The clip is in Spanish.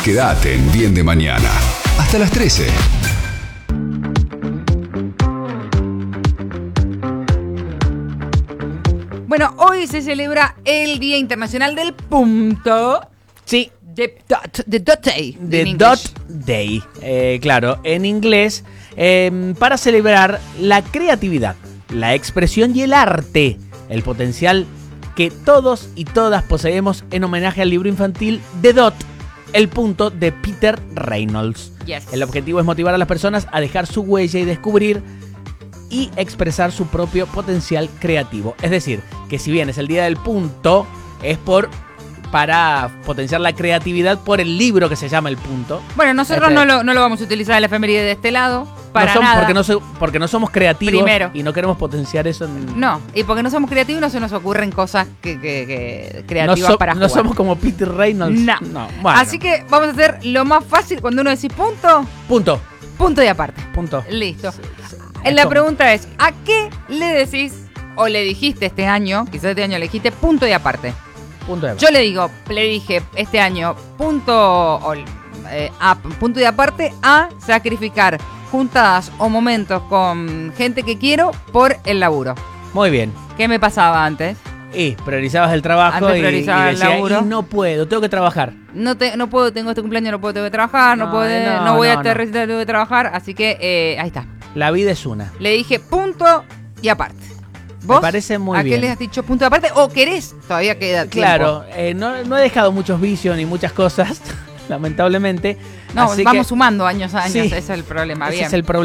Quédate en Bien de Mañana. Hasta las 13. Bueno, hoy se celebra el Día Internacional del Punto. Sí. The Dot Day. The Dot Day. Claro, en inglés, para celebrar la creatividad, la expresión y el arte, el potencial que todos y todas poseemos, en homenaje al libro infantil The Dot, el punto, de Peter Reynolds. Yes. El objetivo es motivar a las personas a dejar su huella y descubrir y expresar su propio potencial creativo. Es decir, que si bien es el día del punto, es para potenciar la creatividad por el libro que se llama El Punto. Bueno, nosotros no lo vamos a utilizar en la efeméride de este lado, para nada. Porque no somos creativos. Primero. Y no queremos potenciar eso. No, y porque no somos creativos no se nos ocurren cosas que creativas para jugar. No somos como Peter Reynolds. No. Bueno. Así que vamos a hacer lo más fácil. Cuando uno decís punto y aparte. Punto. Listo. La pregunta es, ¿a qué le decís o le dijiste este año, quizás este año le dijiste punto y aparte? Punto y aparte. Yo le dije este año punto y aparte a sacrificar juntadas o momentos con gente que quiero por el laburo. Muy bien. ¿Qué me pasaba antes? Y priorizabas el trabajo. Antes priorizaba y decía, el laburo. y no puedo, tengo que trabajar. No puedo, tengo este cumpleaños, no puedo, tengo que trabajar, no voy a este recital, tengo que trabajar, así que ahí está. La vida es una. Le dije punto y aparte. ¿Vos? Me parece muy ¿A bien. qué le has dicho punto y aparte? ¿O querés? Todavía queda tiempo. Claro, no he dejado muchos vicios ni muchas cosas, lamentablemente. No, así vamos que, sumando años a años, sí, ese es el problema. ese Bien. es el problema.